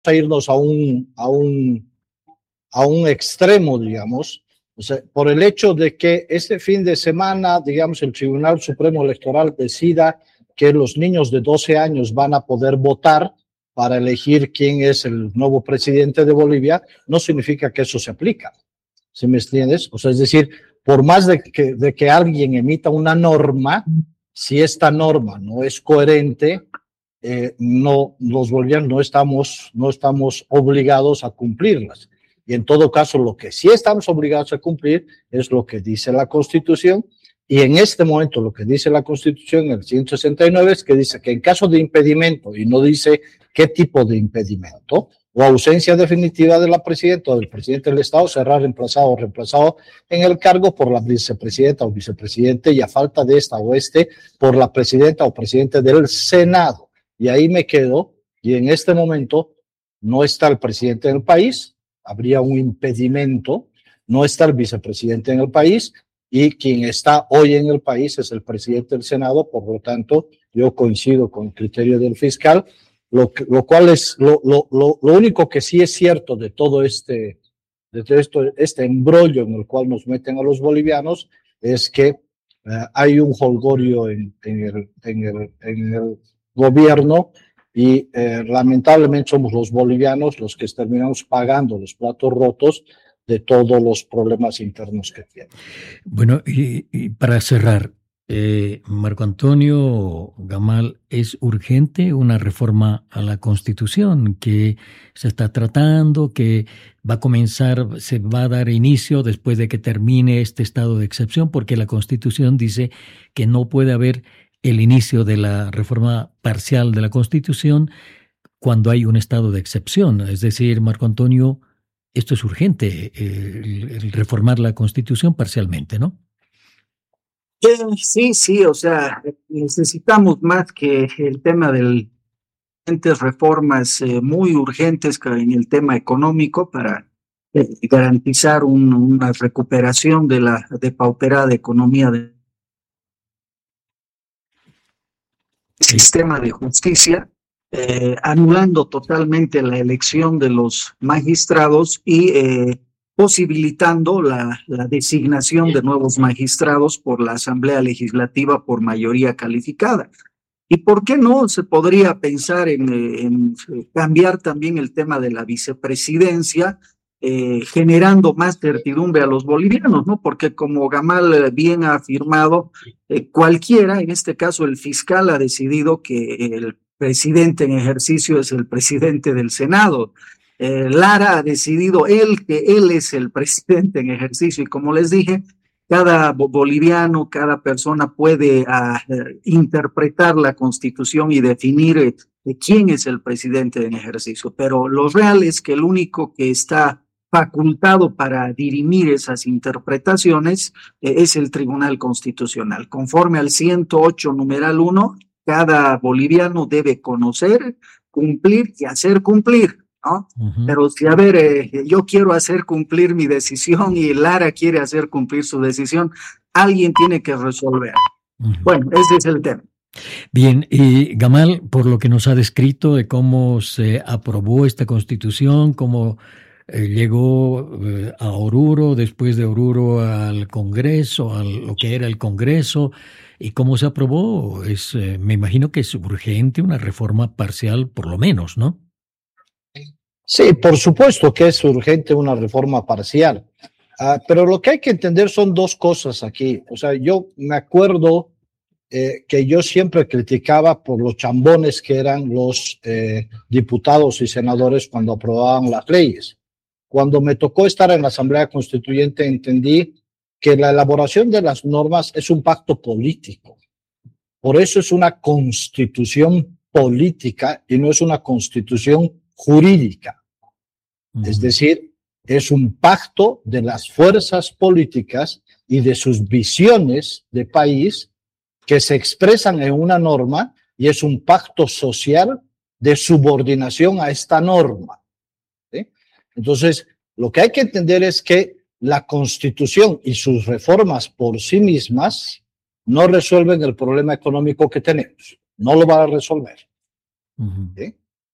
a irnos a un extremo, digamos, o sea, por el hecho de que este fin de semana, digamos, el Tribunal Supremo Electoral decida que los niños de 12 años van a poder votar para elegir quién es el nuevo presidente de Bolivia, no significa que eso se aplica. ¿Sí me entiendes? O sea, es decir, por más de que alguien emita una norma, si esta norma no es coherente, no, los bolivianos no estamos obligados a cumplirlas. Y en todo caso, lo que sí estamos obligados a cumplir es lo que dice la Constitución. Y en este momento lo que dice la Constitución, el 169, es que dice que en caso de impedimento, y no dice qué tipo de impedimento, o ausencia definitiva de la presidenta o del presidente del Estado, será reemplazado o reemplazado en el cargo por la vicepresidenta o vicepresidente, y a falta de esta o por la presidenta o presidente del Senado. Y ahí me quedo, y en este momento no está el presidente en el país, habría un impedimento, no está el vicepresidente en el país, y quien está hoy en el país es el presidente del Senado. Por lo tanto, yo coincido con el criterio del fiscal, lo cual es lo único que sí es cierto de todo este embrollo en el cual nos meten a los bolivianos, es que hay un jolgorio en el gobierno, y lamentablemente somos los bolivianos los que terminamos pagando los platos rotos de todos los problemas internos que tienen. Bueno, y para cerrar, Marco Antonio Gamal, ¿es urgente una reforma a la Constitución que se está tratando, que va a comenzar, se va a dar inicio después de que termine este estado de excepción? Porque la Constitución dice que no puede haber el inicio de la reforma parcial de la Constitución cuando hay un estado de excepción. Es decir, Marco Antonio, esto es urgente, el reformar la Constitución parcialmente, ¿no? Sí, o sea, necesitamos más que el tema de reformas muy urgentes en el tema económico para garantizar una recuperación de la depauperada economía del sistema de justicia, anulando totalmente la elección de los magistrados y posibilitando la designación de nuevos magistrados por la Asamblea Legislativa por mayoría calificada. ¿Y por qué no se podría pensar en cambiar también el tema de la vicepresidencia, generando más certidumbre a los bolivianos, ¿no? Porque como Gamal bien ha afirmado, cualquiera, en este caso el fiscal, ha decidido que el presidente en ejercicio es el presidente del Senado. Lara ha decidido que él es el presidente en ejercicio, y como les dije, cada boliviano, cada persona puede interpretar la Constitución y definir quién es el presidente en ejercicio, pero lo real es que el único que está facultado para dirimir esas interpretaciones es el Tribunal Constitucional. Conforme al 108 numeral 1, cada boliviano debe conocer, cumplir y hacer cumplir, ¿no? Uh-huh. Pero si, a ver, yo quiero hacer cumplir mi decisión y Lara quiere hacer cumplir su decisión, alguien tiene que resolver. Uh-huh. Bueno, ese es el tema. Bien, y Gamal, por lo que nos ha descrito de cómo se aprobó esta Constitución, cómo llegó a Oruro, después de Oruro al Congreso, a lo que era el Congreso, y cómo se aprobó, me imagino que es urgente una reforma parcial por lo menos, ¿no? Sí, por supuesto que es urgente una reforma parcial, pero lo que hay que entender son dos cosas aquí. O sea, yo me acuerdo que yo siempre criticaba por los chambones que eran los diputados y senadores cuando aprobaban las leyes. Cuando me tocó estar en la Asamblea Constituyente, entendí que la elaboración de las normas es un pacto político. Por eso es una constitución política y no es una constitución jurídica. Uh-huh. Es decir, es un pacto de las fuerzas políticas y de sus visiones de país que se expresan en una norma, y es un pacto social de subordinación a esta norma. ¿Sí? Entonces, lo que hay que entender es que la Constitución y sus reformas por sí mismas no resuelven el problema económico que tenemos. No lo van a resolver. Uh-huh. ¿Sí?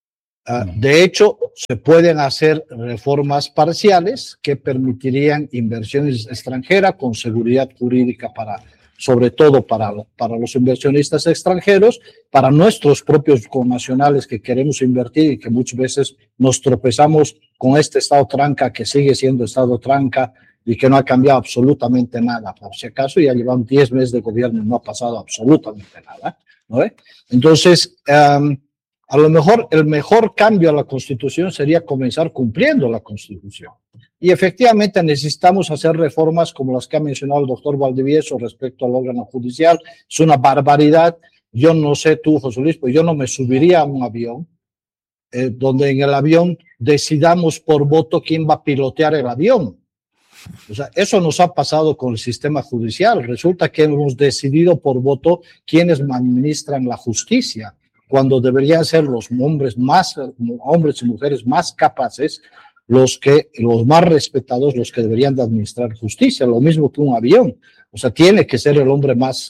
De hecho, se pueden hacer reformas parciales que permitirían inversiones extranjeras con seguridad jurídica sobre todo para los inversionistas extranjeros, para nuestros propios connacionales que queremos invertir y que muchas veces nos tropezamos con este estado tranca que sigue siendo estado tranca y que no ha cambiado absolutamente nada. Por si acaso ya llevan 10 meses de gobierno y no ha pasado absolutamente nada, ¿no? Entonces, a lo mejor el mejor cambio a la Constitución sería comenzar cumpliendo la Constitución. Y efectivamente necesitamos hacer reformas como las que ha mencionado el doctor Valdivieso respecto al órgano judicial. Es una barbaridad. Yo no sé tú, José Luis, pues yo no me subiría a un avión donde en el avión decidamos por voto quién va a pilotear el avión. O sea, eso nos ha pasado con el sistema judicial. Resulta que hemos decidido por voto quiénes administran la justicia, cuando deberían ser los hombres y mujeres más capaces, los más respetados, los que deberían de administrar justicia, lo mismo que un avión. O sea, tiene que ser el hombre más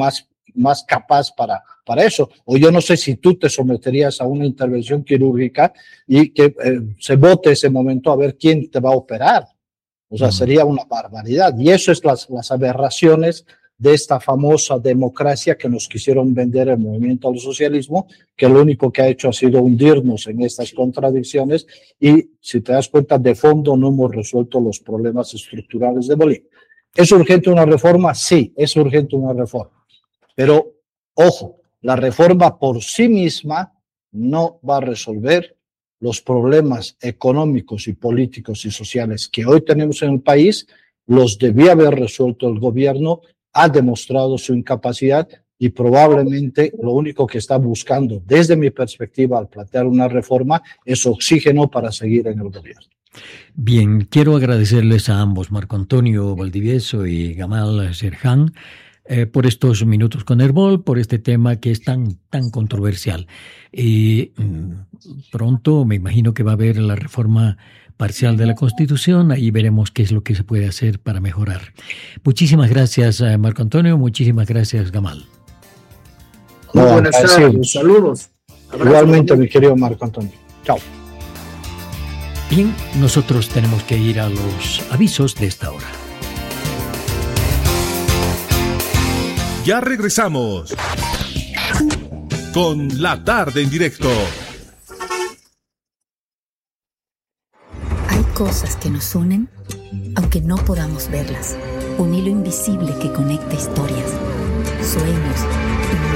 capaz para eso. O yo no sé si tú te someterías a una intervención quirúrgica y que se vote ese momento a ver quién te va a operar. O sea, sería una barbaridad. Y eso es las aberraciones de esta famosa democracia que nos quisieron vender el movimiento al socialismo, que lo único que ha hecho ha sido hundirnos en estas contradicciones y, si te das cuenta, de fondo no hemos resuelto los problemas estructurales de Bolivia. ¿Es urgente una reforma? Sí, es urgente una reforma. Pero, ojo, la reforma por sí misma no va a resolver los problemas económicos y políticos y sociales que hoy tenemos en el país. Los debía haber resuelto el gobierno, ha demostrado su incapacidad y probablemente lo único que está buscando, desde mi perspectiva, al plantear una reforma, es oxígeno para seguir en el gobierno. Bien, quiero agradecerles a ambos, Marco Antonio Valdivieso y Gamal Serhan, por estos minutos con Herbol, por este tema que es tan controversial. Y pronto me imagino que va a haber la reforma parcial de la Constitución, ahí veremos qué es lo que se puede hacer para mejorar. Muchísimas gracias, Marco Antonio, muchísimas gracias, Gamal. Muy buenas tardes, saludos. Igualmente, mi querido Marco Antonio. Chao. Bien, nosotros tenemos que ir a los avisos de esta hora. Ya regresamos con La Tarde en Directo. Hay cosas que nos unen, aunque no podamos verlas. Un hilo invisible que conecta historias, sueños,